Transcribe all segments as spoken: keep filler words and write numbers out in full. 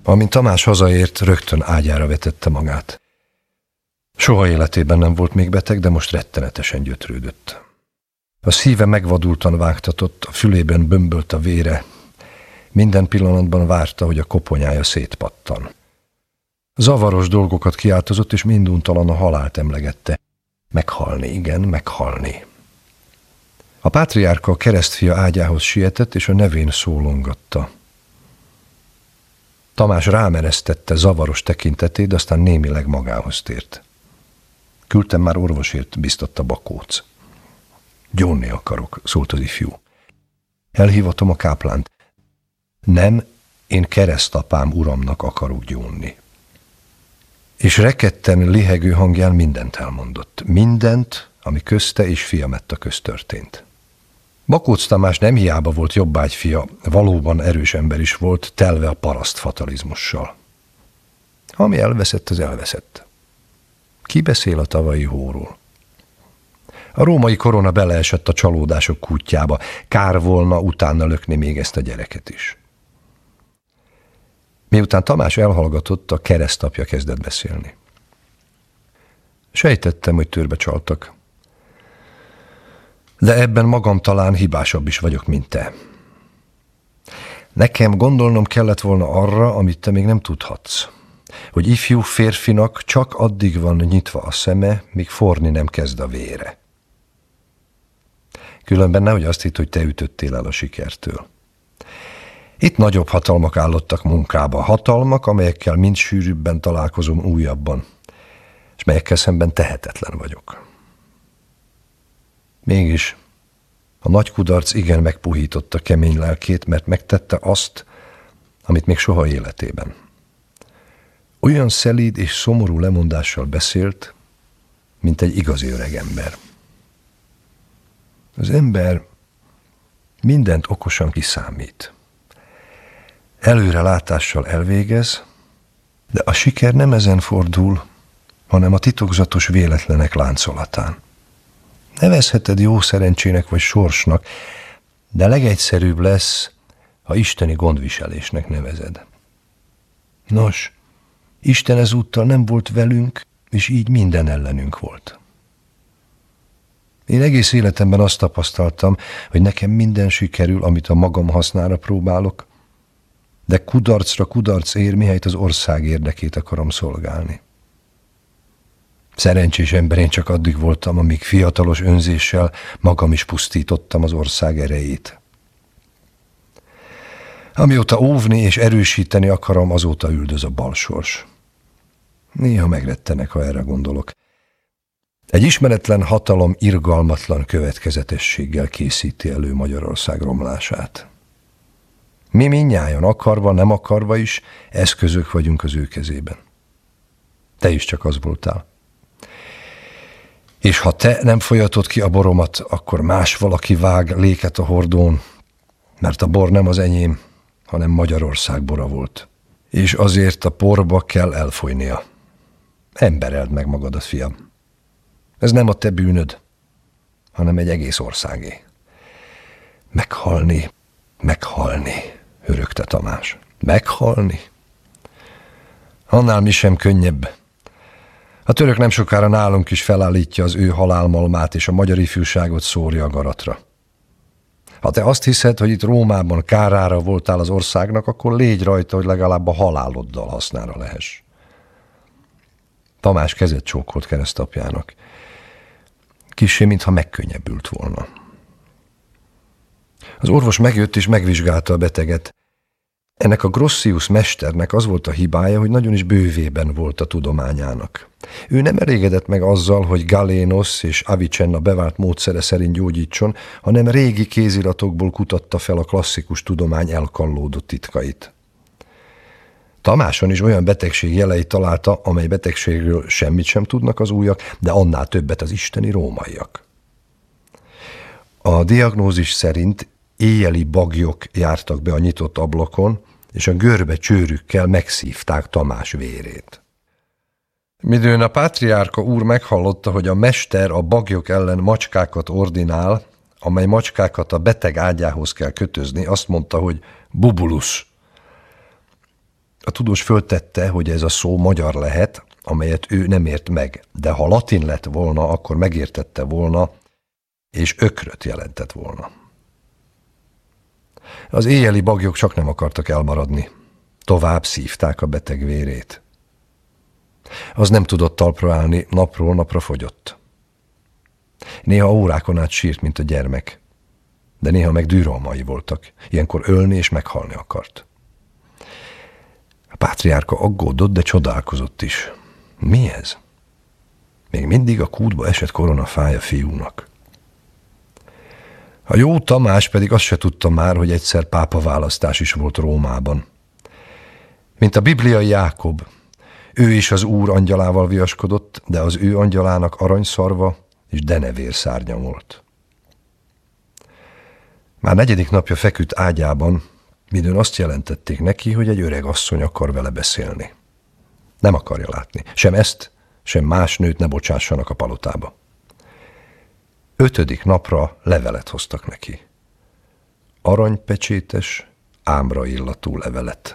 Amint Tamás hazaért, rögtön ágyára vetette magát. Soha életében nem volt még beteg, de most rettenetesen gyötrődött. A szíve megvadultan vágtatott, a fülében bömbölt a vére. Minden pillanatban várta, hogy a koponyája szétpattan. Zavaros dolgokat kiáltozott, és minduntalan a halált emlegette. Meghalni, igen, meghalni. A pátriárka a keresztfia ágyához sietett, és a nevén szólongatta. Tamás rámeresztette zavaros tekintetét, de aztán némileg magához tért. Küldtem már orvosért, biztatta Bakóc. Gyónni akarok, szólt az ifjú. Elhívatom a káplánt. Nem, én keresztapám uramnak akarok gyónni. És rekedten lihegő hangján mindent elmondott. Mindent, ami közte és fia Metta közt történt. Bakóc Tamás nem hiába volt jobbágyfia, valóban erős ember is volt, telve a paraszt fatalizmussal. Ami elveszett, az elveszett. Ki beszél a tavalyi hóról? A római korona beleesett a csalódások kútjába, kár volna utána lökni még ezt a gyereket is. Miután Tamás elhallgatott, a keresztapja kezdett beszélni. Sejtettem, hogy törbe csaltak. De ebben magam talán hibásabb is vagyok, mint te. Nekem gondolnom kellett volna arra, amit te még nem tudhatsz. Hogy ifjú férfinak csak addig van nyitva a szeme, míg forni nem kezd a vére. Különben nehogy azt hitt, hogy te ütöttél el a sikertől. Itt nagyobb hatalmak állottak munkába. Hatalmak, amelyekkel mind sűrűbben találkozom újabban, és melyekkel szemben tehetetlen vagyok. Mégis a nagy kudarc igen megpuhította kemény lelkét, mert megtette azt, amit még soha életében. Olyan szelíd és szomorú lemondással beszélt, mint egy igazi öreg ember. Az ember mindent okosan kiszámít. Előre látással elvégez, de a siker nem ezen fordul, hanem a titokzatos véletlenek láncolatán. Nevezheted jó szerencsének vagy sorsnak, de legegyszerűbb lesz, ha isteni gondviselésnek nevezed. Nos, Isten ezúttal nem volt velünk, és így minden ellenünk volt. Én egész életemben azt tapasztaltam, hogy nekem minden sikerül, amit a magam hasznára próbálok, de kudarcra kudarc ér, mihelyt az ország érdekét akarom szolgálni. Szerencsés ember én csak addig voltam, amíg fiatalos önzéssel magam is pusztítottam az ország erejét. Amióta óvni és erősíteni akarom, azóta üldöz a balsors. Néha megrettenek, ha erre gondolok. Egy ismeretlen hatalom irgalmatlan következetességgel készíti elő Magyarország romlását. Mi mindnyájan akarva, nem akarva is eszközök vagyunk az ő kezében. Te is csak az voltál. És ha te nem folyatod ki a boromat, akkor más valaki vág léket a hordón, mert a bor nem az enyém, hanem Magyarország bora volt. És azért a porba kell elfolynia. Embereld meg magadat, fiam. Ez nem a te bűnöd, hanem egy egész országé. Meghalni, meghalni, hörögte Tamás. Meghalni? Annál mi sem könnyebb. A török nem sokára nálunk is felállítja az ő halálmalmát, és a magyar ifjúságot szórja a garatra. Ha te azt hiszed, hogy itt Rómában kárára voltál az országnak, akkor légy rajta, hogy legalább a haláloddal hasznára lehess. Tamás kezet csókolt keresztapjának. Kissé, mintha megkönnyebbült volna. Az orvos megjött és megvizsgálta a beteget. Ennek a Grossius mesternek az volt a hibája, hogy nagyon is bővében volt a tudományának. Ő nem elégedett meg azzal, hogy Galénosz és Avicenna bevált módszere szerint gyógyítson, hanem régi kéziratokból kutatta fel a klasszikus tudomány elkallódott titkait. Tamáson is olyan betegség jeleit találta, amely betegségről semmit sem tudnak az újak, de annál többet az isteni rómaiak. A diagnózis szerint éjjeli bagyok jártak be a nyitott ablakon, és a görbe csőrükkel megszívták Tamás vérét. Midőn a pátriárka úr meghallotta, hogy a mester a bagyok ellen macskákat ordinál, amely macskákat a beteg ágyához kell kötözni, azt mondta, hogy bubulus. A tudós föltette, hogy ez a szó magyar lehet, amelyet ő nem ért meg, de ha latin lett volna, akkor megértette volna, és ökröt jelentett volna. Az éjjeli baglyok csak nem akartak elmaradni. Tovább szívták a beteg vérét. Az nem tudott talpra állni, napról napra fogyott. Néha órákon át sírt, mint a gyermek, de néha meg dűrolmai voltak. Ilyenkor ölni és meghalni akart. A pátriárka aggódott, de csodálkozott is. Mi ez? Még mindig a kútba esett koronafája fiúnak. A jó Tamás pedig azt se tudta már, hogy egyszer pápa választás is volt Rómában. Mint a bibliai Jákob, ő is az Úr angyalával viaskodott, de az ő angyalának aranyszarva és denevér szárnya volt. Már negyedik napja feküdt ágyában, midőn azt jelentették neki, hogy egy öreg asszony akar vele beszélni. Nem akarja látni. Sem ezt, sem más nőt ne bocsássanak a palotába. Ötödik napra levelet hoztak neki. Aranypecsétes, ámra illatú levelet.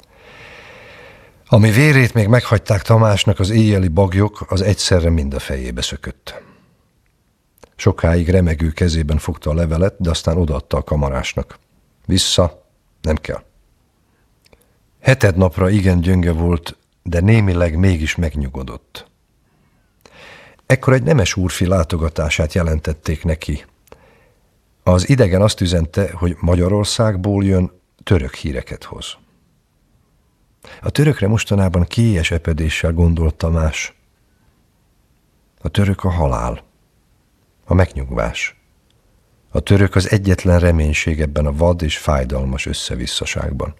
Ami vérét még meghagyták Tamásnak, az éjjeli baglyok, az egyszerre mind a fejébe szökött. Sokáig remegő kezében fogta a levelet, de aztán odaadta a kamarásnak. Vissza, nem kell. Heted napra igen gyönge volt, de némileg mégis megnyugodott. Ekkor egy nemes úrfi látogatását jelentették neki. Az idegen azt üzente, hogy Magyarországból jön, török híreket hoz. A törökre mostanában kélyes epedéssel gondolt Tamás. A török a halál, a megnyugvás. A török az egyetlen reménység ebben a vad és fájdalmas összevisszaságban.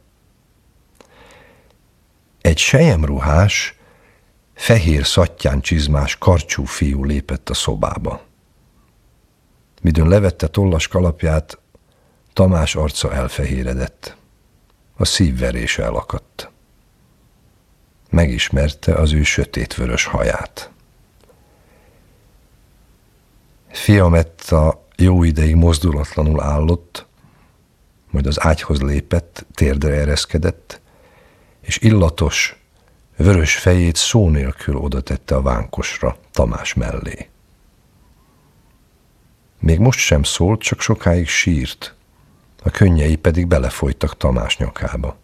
Egy selyemruhás, fehér szattyán csizmás, karcsú fiú lépett a szobába. Midőn levette tollas kalapját, Tamás arca elfehéredett. A szívverése elakadt. Megismerte az ő sötétvörös haját. Fiametta jó ideig mozdulatlanul állott, majd az ágyhoz lépett, térdre ereszkedett, és illatos, vörös fejét szó nélkül odatette a vánkosra, Tamás mellé. Még most sem szólt, csak sokáig sírt, a könnyei pedig belefolytak Tamás nyakába.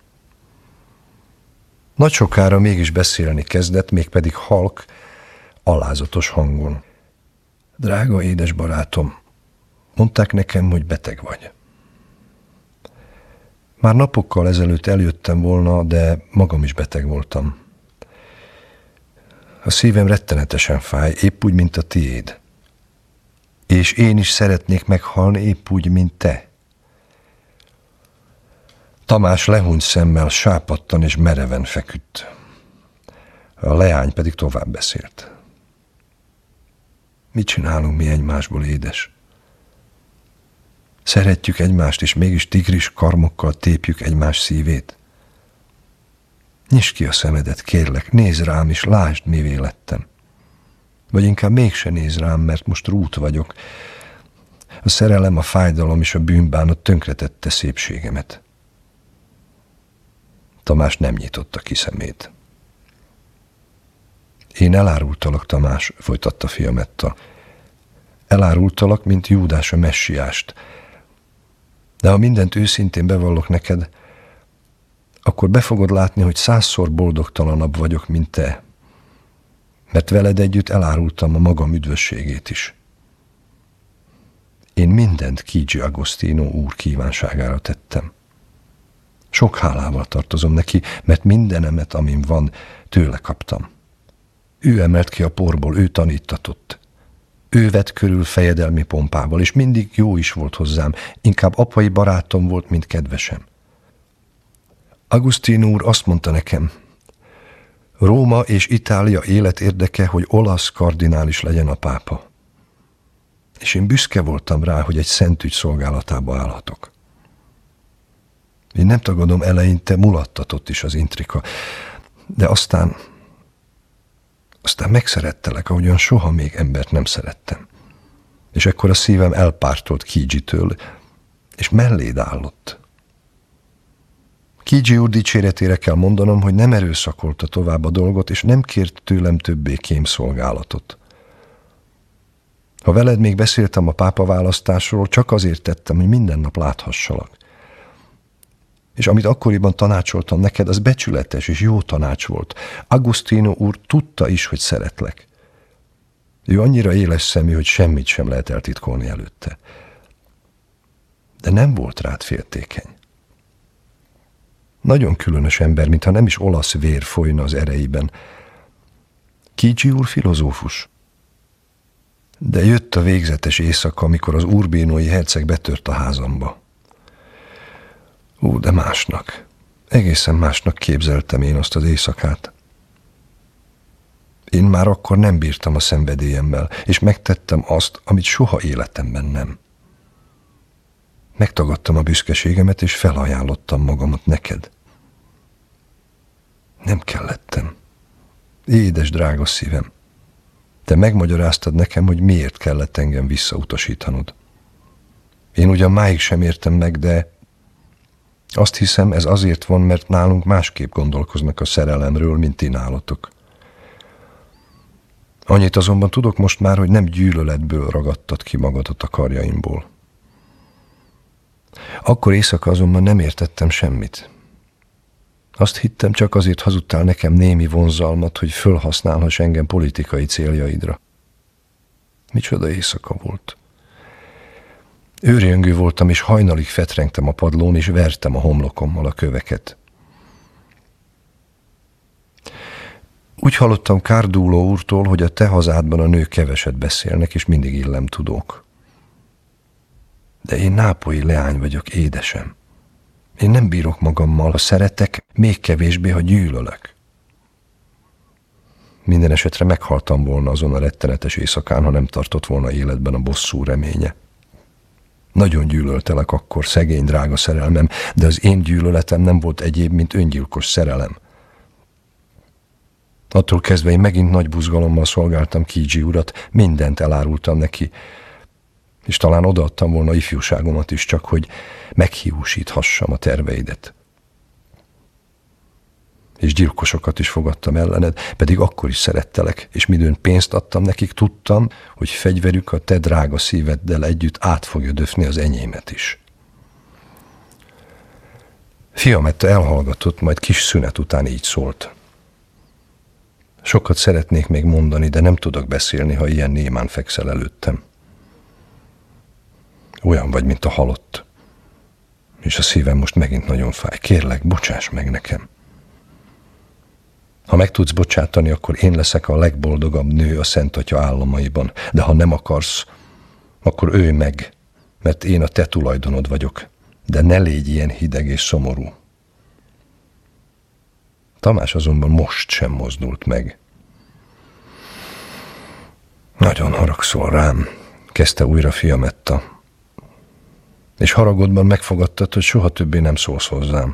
Nagy sokára mégis beszélni kezdett, mégpedig halk, alázatos hangon. Drága édes barátom, mondták nekem, hogy beteg vagy. Már napokkal ezelőtt eljöttem volna, de magam is beteg voltam. A szívem rettenetesen fáj, épp úgy, mint a tiéd. És én is szeretnék meghalni, épp úgy, mint te. Tamás lehúnyt szemmel sápadtan és mereven feküdt. A leány pedig tovább beszélt. Mit csinálunk mi egymásból, édes? Szeretjük egymást, és mégis tigris karmokkal tépjük egymás szívét. Nyisd ki a szemedet, kérlek, nézz rám, és lásd, mivé lettem. Vagy inkább mégse nézz rám, mert most rút vagyok. A szerelem, a fájdalom és a bűnbánat tönkretette szépségemet. Tamás nem nyitotta ki szemét. Én elárultalak, Tamás, folytatta Fiametta. Elárultalak, mint Júdás a messiást. De ha mindent őszintén bevallok neked, akkor be fogod látni, hogy százszor boldogtalanabb vagyok, mint te. Mert veled együtt elárultam a magam üdvösségét is. Én mindent Chigi Agostino úr kívánságára tettem. Sok hálával tartozom neki, mert mindenemet, amin van, tőle kaptam. Ő emelt ki a porból, ő tanítatott. Ő vett körül fejedelmi pompával, és mindig jó is volt hozzám, inkább apai barátom volt, mint kedvesem. Agostino úr azt mondta nekem, Róma és Itália élet érdeke, hogy olasz kardinális legyen a pápa. És én büszke voltam rá, hogy egy szentügy szolgálatába állhatok. Én nem tagadom, eleinte mulattatott is az intrika, de aztán, aztán megszerettelek, ahogyan soha még embert nem szerettem. És ekkor a szívem elpártolt Chigitől, és melléd állott. Kiji úr dicséretére kell mondanom, hogy nem erőszakolta tovább a dolgot, és nem kért tőlem többé kémszolgálatot. Ha veled még beszéltem a pápaválasztásról, csak azért tettem, hogy minden nap láthassalak. És amit akkoriban tanácsoltam neked, az becsületes és jó tanács volt. Agostino úr tudta is, hogy szeretlek. Ő annyira éles szemű, hogy semmit sem lehet eltitkolni előtte. De nem volt rád féltékeny. Nagyon különös ember, mintha nem is olasz vér folyna az ereiben. Kiji úr filozófus. De jött a végzetes éjszaka, amikor az urbinói herceg betört a házamba. Ú, de másnak. Egészen másnak képzeltem én azt az éjszakát. Én már akkor nem bírtam a szenvedélyemmel, és megtettem azt, amit soha életemben nem. Megtagadtam a büszkeségemet, és felajánlottam magamat neked. Nem kellettem. Édes, drága szívem. Te megmagyaráztad nekem, hogy miért kellett engem visszautasítanod. Én ugyan máig sem értem meg, de azt hiszem, ez azért van, mert nálunk másképp gondolkoznak a szerelemről, mint ti nálatok. Annyit azonban tudok most már, hogy nem gyűlöletből ragadtad ki magadat a karjaimból. Akkor éjszaka azonban nem értettem semmit. Azt hittem, csak azért hazudtál nekem némi vonzalmat, hogy fölhasználhass engem politikai céljaidra. Micsoda éjszaka volt. Őrjöngő voltam, és hajnalig fetrengtem a padlón, és vertem a homlokommal a köveket. Úgy hallottam Cardulo úrtól, hogy a te hazádban a nők keveset beszélnek, és mindig illemtudók. De én nápolyi leány vagyok, édesem. Én nem bírok magammal, ha szeretek, még kevésbé, ha gyűlölök. Minden esetre meghaltam volna azon a rettenetes éjszakán, ha nem tartott volna életben a bosszú reménye. Nagyon gyűlöltelek akkor, szegény, drága szerelmem, de az én gyűlöletem nem volt egyéb, mint öngyilkos szerelem. Attól kezdve én megint nagy buzgalommal szolgáltam Kiji urat, mindent elárultam neki, és talán odaadtam volna ifjúságomat is, csak hogy meghiúsíthassam a terveidet. És gyilkosokat is fogadtam ellened, pedig akkor is szerettelek, és midőn pénzt adtam nekik, tudtam, hogy fegyverük a te drága szíveddel együtt át fogja döfni az enyémet is. Fiametta elhallgatott, majd kis szünet után így szólt. Sokat szeretnék még mondani, de nem tudok beszélni, ha ilyen némán fekszel előttem. Olyan vagy, mint a halott. És a szívem most megint nagyon fáj. Kérlek, bocsáss meg nekem. Ha meg tudsz bocsátani, akkor én leszek a legboldogabb nő a Szent Atya államaiban. De ha nem akarsz, akkor ölj meg, mert én a te tulajdonod vagyok. De ne légy ilyen hideg és szomorú. Tamás azonban most sem mozdult meg. Nagyon haragszol rám, kezdte újra Fiametta. És haragodban megfogadtad, hogy soha többé nem szólsz hozzám.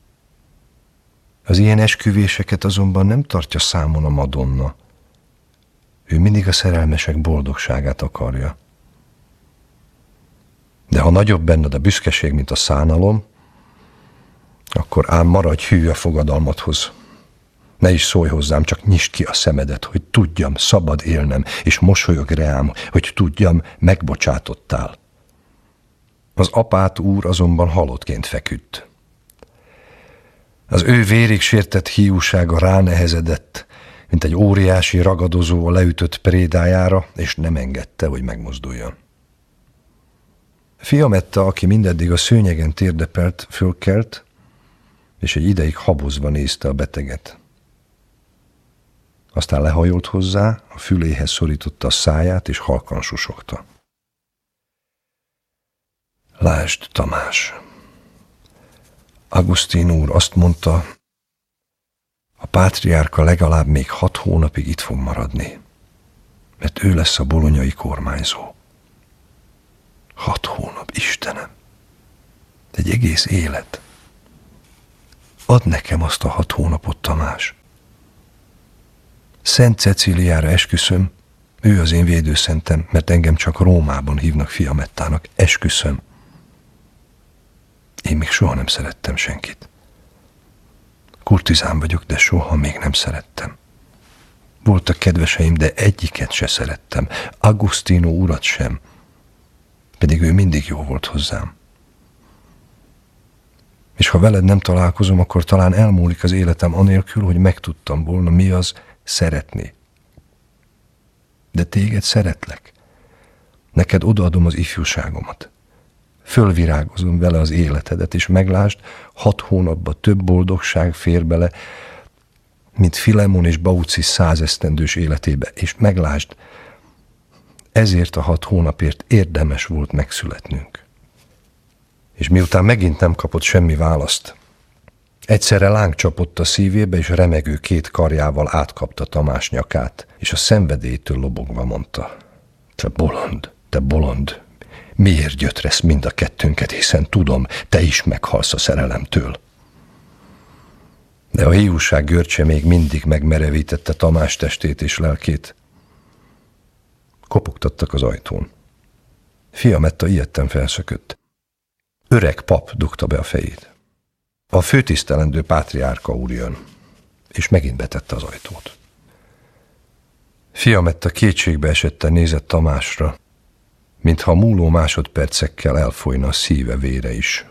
Az ilyen esküvéseket azonban nem tartja számon a Madonna. Ő mindig a szerelmesek boldogságát akarja. De ha nagyobb benned a büszkeség, mint a szánalom, akkor ám maradj hű a fogadalmadhoz. Ne is szólj hozzám, csak nyisd ki a szemedet, hogy tudjam, szabad élnem, és mosolyogj rám, hogy tudjam, megbocsátottál. Az apát úr azonban halottként feküdt. Az ő vérig sértett hiúsága ránehezedett, mint egy óriási ragadozó a leütött prédájára, és nem engedte, hogy megmozduljon. Fiametta, aki mindeddig a szőnyegen térdepelt, fölkelt, és egy ideig habozva nézte a beteget. Aztán lehajolt hozzá, a füléhez szorította a száját, és halkan susogta. Lásd, Tamás, Agustin úr azt mondta, a pátriárka legalább még hat hónapig itt fog maradni, mert ő lesz a bolonyai kormányzó. Hat hónap, Istenem! Egy egész élet. Add nekem azt a hat hónapot, Tamás. Szent Cecíliára esküszöm, ő az én védőszentem, mert engem csak Rómában hívnak Fiamettának. Esküszöm. Én még soha nem szerettem senkit. Kurtizán vagyok, de soha még nem szerettem. Voltak kedveseim, de egyiket se szerettem. Agostino urat sem. Pedig ő mindig jó volt hozzám. És ha veled nem találkozom, akkor talán elmúlik az életem anélkül, hogy megtudtam volna, mi az szeretni. De téged szeretlek. Neked odaadom az ifjúságomat. Fölvirágozom vele az életedet, és meglásd, hat hónapban több boldogság fér bele, mint Filemon és Baucis százesztendős életébe, és meglásd, ezért a hat hónapért érdemes volt megszületnünk. És miután megint nem kapott semmi választ, egyszerre láng csapott a szívébe, és remegő két karjával átkapta Tamás nyakát, és a szenvedélytől lobogva mondta: te bolond, te bolond, miért gyötresz mind a kettőnket, hiszen tudom, te is meghalsz a szerelemtől. De a hiúság görcse még mindig megmerevítette Tamás testét és lelkét. Kopogtattak az ajtón. Fiametta ijedten felszökött. Öreg pap dugta be a fejét. A főtisztelendő pátriárka úr jön, és megint betette az ajtót. Fiametta kétségbe esetten nézett Tamásra, mintha a múló másodpercekkel elfolyna a szíve vére is.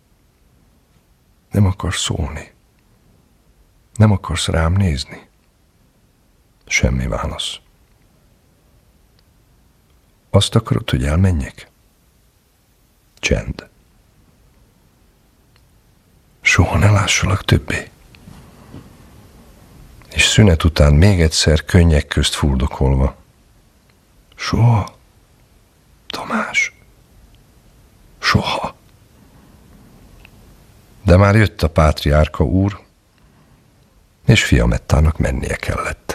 Nem akarsz szólni? Nem akarsz rám nézni? Semmi válasz. Azt akarod, hogy elmenjek? Csend. Soha ne lássalak többé. És szünet után még egyszer könnyek közt fuldokolva. Soha, Tamás. Soha. De már jött a pátriárka úr, és Fiamettának mennie kellett.